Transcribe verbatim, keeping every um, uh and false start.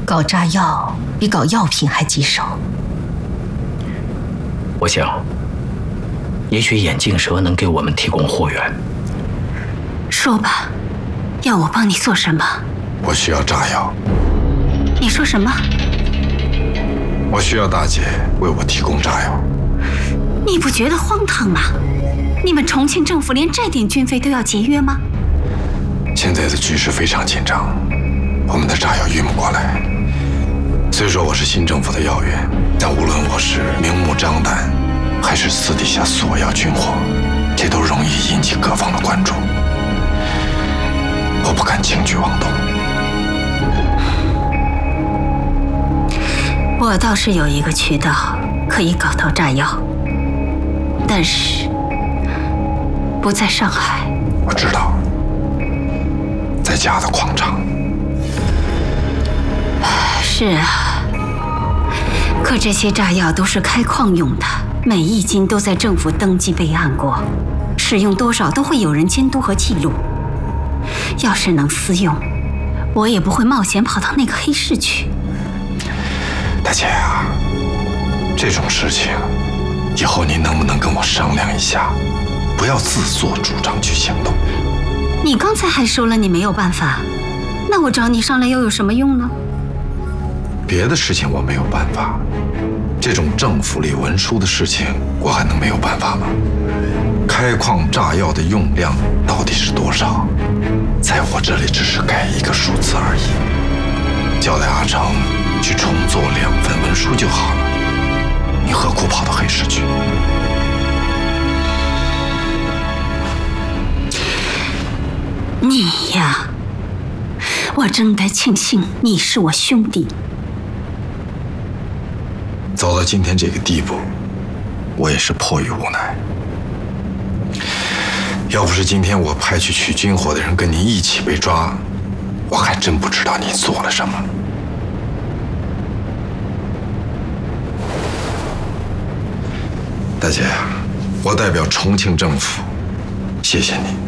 搞炸药比搞药品还棘手。 我想，也许眼镜蛇能给我们提供货源。 说吧，要我帮你做什么？ 我需要炸药。 你说什么？ 我需要大姐为我提供炸药。 你不觉得荒唐吗？你们重庆政府连这点军费都要节约吗？ 现在的局势非常紧张，我们的炸药运不过来。虽说我是新政府的要员，但无论我是明目张胆，还是私底下索要军火，这都容易引起各方的关注。我不敢轻举妄动。 我倒是有一个渠道可以搞到炸药，但是不在上海。 我知道，在家的矿场。 是啊，可这些炸药都是开矿用的，每一斤都在政府登记备案过，使用多少都会有人监督和记录。要是能私用，我也不会冒险跑到那个黑市去。 大姐啊，这种事情以后您能不能跟我商量一下，不要自作主张去行动。 你刚才还说了你没有办法，那我找你商量又有什么用呢？ 别的事情我没有办法，这种政府里文书的事情我还能没有办法吗？开矿炸药的用量到底是多少，在我这里只是改一个数字而已，交代阿成去重做两份文书就好了。你何苦跑到黑市去？ 你呀，我真该庆幸你是我兄弟。 走到今天这个地步，我也是迫于无奈。要不是今天我派去取军火的人跟你一起被抓，我还真不知道你做了什么。大姐，我代表重庆政府，谢谢你。